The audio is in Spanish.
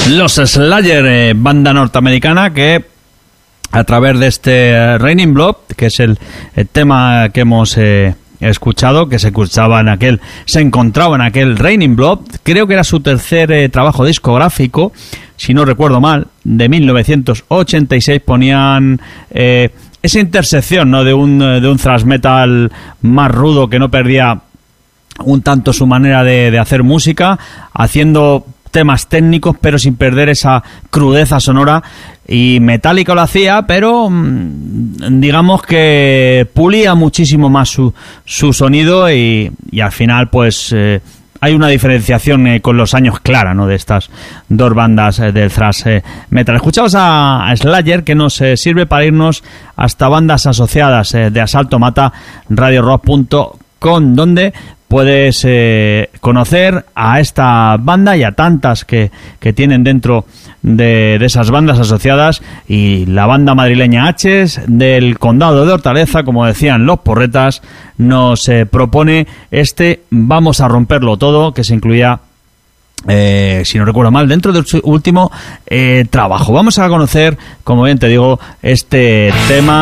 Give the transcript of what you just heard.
Los Slayer, banda norteamericana que a través de este Raining Blood, que es el tema que hemos escuchado, que se encontraba en aquel Raining Blood, creo que era su tercer trabajo discográfico, si no recuerdo mal, de 1986, ponían esa intersección, ¿no?, de un thrash metal más rudo que no perdía un tanto su manera de hacer música, haciendo temas técnicos pero sin perder esa crudeza sonora, y Metallica lo hacía, pero digamos que pulía muchísimo más su sonido, y al final pues hay una diferenciación con los años clara, ¿no?, de estas dos bandas del thrash metal. Escuchamos a Slayer, que nos sirve para irnos hasta bandas asociadas de Asalto Mata, radiorock.com, donde puedes conocer a esta banda y a tantas que tienen dentro de esas bandas asociadas, y la banda madrileña H's del condado de Hortaleza, como decían los porretas, nos propone este Vamos a romperlo todo, que se incluía, si no recuerdo mal, dentro de su último trabajo. Vamos a conocer, como bien te digo, este tema